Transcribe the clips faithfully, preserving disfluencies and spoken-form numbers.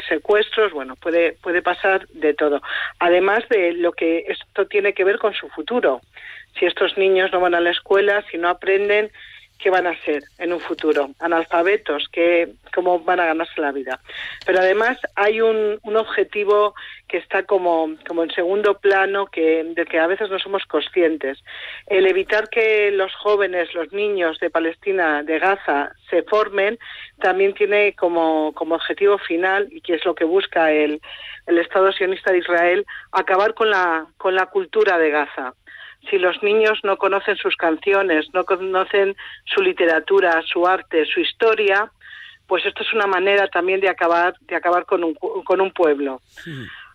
secuestros, bueno, puede, puede pasar de todo. Además de lo que esto tiene que ver con su futuro. Si estos niños no van a la escuela, si no aprenden, ¿qué van a ser en un futuro? Analfabetos, ¿qué, ¿cómo van a ganarse la vida? Pero además hay un, un objetivo que está como, como en segundo plano, que, del que a veces no somos conscientes. El evitar que los jóvenes, los niños de Palestina, de Gaza, se formen, también tiene como, como objetivo final, y que es lo que busca el, el Estado sionista de Israel, acabar con la, con la cultura de Gaza. Si los niños no conocen sus canciones, no conocen su literatura, su arte, su historia, pues esto es una manera también de acabar de acabar con un con un pueblo. Sí.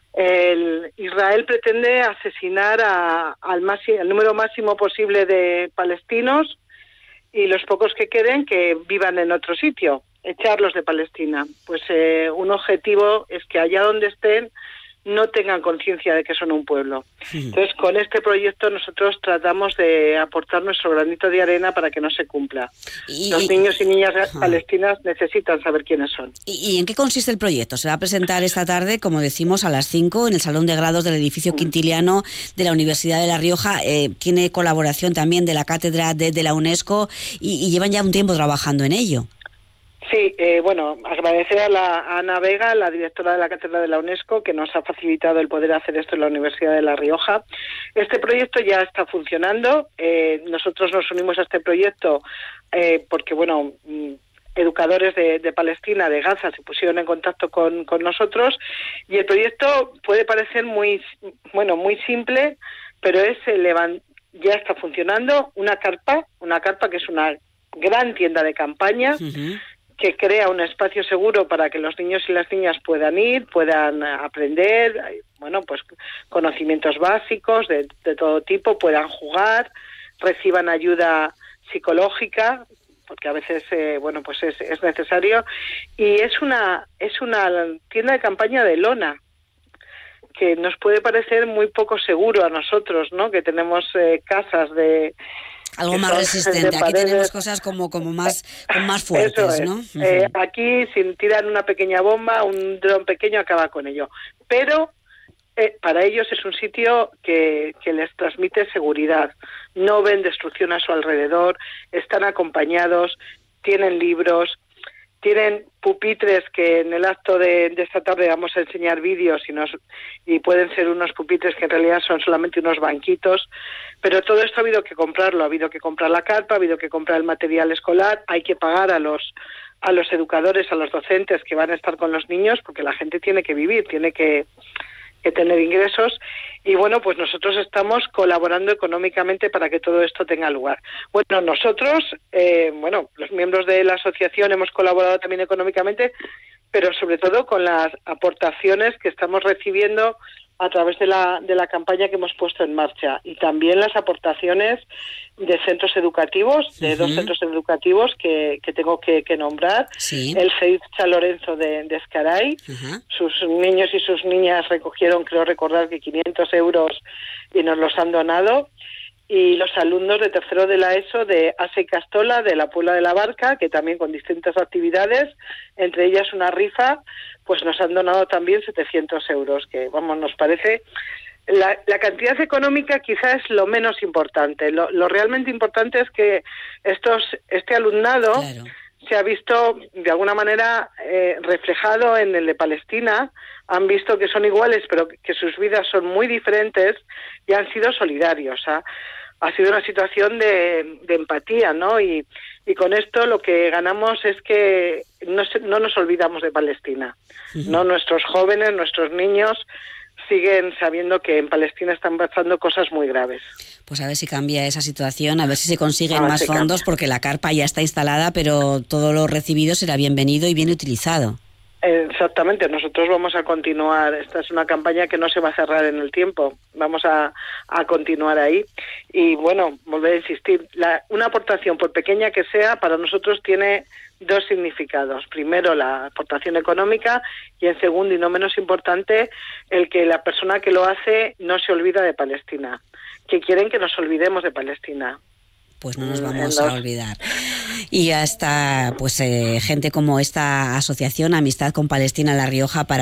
El Israel pretende asesinar a, al, máximo, al número máximo posible de palestinos, y los pocos que queden que vivan en otro sitio, echarlos de Palestina. Pues eh, un objetivo es que allá donde estén no tengan conciencia de que son un pueblo. Sí. Entonces, con este proyecto nosotros tratamos de aportar nuestro granito de arena para que no se cumpla. Y, Los niños y niñas ajá. palestinas necesitan saber quiénes son. ¿Y, ¿Y en qué consiste el proyecto? Se va a presentar esta tarde, como decimos, a las cinco en el Salón de Grados del edificio Quintiliano de la Universidad de La Rioja. Eh, tiene colaboración también de la Cátedra de, de la UNESCO y, y llevan ya un tiempo trabajando en ello. Sí, eh, bueno, agradecer a, la, a Ana Vega, la directora de la Cátedra de la UNESCO, que nos ha facilitado el poder hacer esto en la Universidad de La Rioja. Este proyecto ya está funcionando. Eh, nosotros nos unimos a este proyecto eh, porque, bueno, educadores de, de Palestina, de Gaza, se pusieron en contacto con, con nosotros, y el proyecto puede parecer muy, bueno, muy simple, pero es el levan- ya está funcionando una carpa, una carpa que es una gran tienda de campaña. Uh-huh. Que crea un espacio seguro para que los niños y las niñas puedan ir, puedan aprender, bueno, pues conocimientos básicos de, de todo tipo, puedan jugar, reciban ayuda psicológica, porque a veces, eh, bueno, pues es, es necesario. Y es una es una tienda de campaña de lona, que nos puede parecer muy poco seguro a nosotros, ¿no? Que tenemos eh, casas de algo más resistente. Aquí tenemos cosas como como más con más fuertes, ¿no? Uh-huh. Eh, aquí, si tiran una pequeña bomba, un dron pequeño acaba con ello. Pero eh, para ellos es un sitio que, que les transmite seguridad. No ven destrucción a su alrededor, están acompañados, tienen libros, tienen pupitres que en el acto de, de esta tarde vamos a enseñar vídeos y, nos, y pueden ser unos pupitres que en realidad son solamente unos banquitos, pero todo esto ha habido que comprarlo, ha habido que comprar la carpa, ha habido que comprar el material escolar, hay que pagar a los a los educadores, a los docentes que van a estar con los niños, porque la gente tiene que vivir, tiene que que tener ingresos, y bueno, pues nosotros estamos colaborando económicamente para que todo esto tenga lugar. Bueno, nosotros, eh, bueno, los miembros de la asociación hemos colaborado también económicamente, pero sobre todo con las aportaciones que estamos recibiendo a través de la de la campaña que hemos puesto en marcha, y también las aportaciones de centros educativos, de uh-huh. dos centros educativos que, que tengo que, que nombrar. Sí. El C E I F San Lorenzo de, de Ezcaray. Uh-huh. Sus niños y sus niñas recogieron, creo recordar, que quinientos euros y nos los han donado. Y los alumnos de tercero de la ESO de Asa y Castola, de la Puebla de la Barca, que también con distintas actividades, entre ellas una rifa, pues nos han donado también setecientos euros, que vamos, nos parece... La, la cantidad económica quizás es lo menos importante. Lo, lo realmente importante es que estos este alumnado claro. se ha visto de alguna manera eh, reflejado en el de Palestina, han visto que son iguales, pero que sus vidas son muy diferentes y han sido solidarios. ¿eh? Ha sido una situación de, de empatía, ¿no? Y, y con esto lo que ganamos es que no, se, no nos olvidamos de Palestina, uh-huh. ¿no? Nuestros jóvenes, nuestros niños siguen sabiendo que en Palestina están pasando cosas muy graves. Pues a ver si cambia esa situación, a ver si se consiguen más fondos, cambia. Porque la carpa ya está instalada, pero todo lo recibido será bienvenido y bien utilizado. Exactamente, nosotros vamos a continuar, esta es una campaña que no se va a cerrar en el tiempo, vamos a, a continuar ahí. Y bueno, volver a insistir, la, una aportación, por pequeña que sea, para nosotros tiene dos significados. Primero, la aportación económica, y en segundo y no menos importante, el que la persona que lo hace no se olvida de Palestina, que quieren que nos olvidemos de Palestina. Pues no nos vamos a olvidar. Y hasta pues eh, gente como esta asociación Amistad con Palestina La Rioja para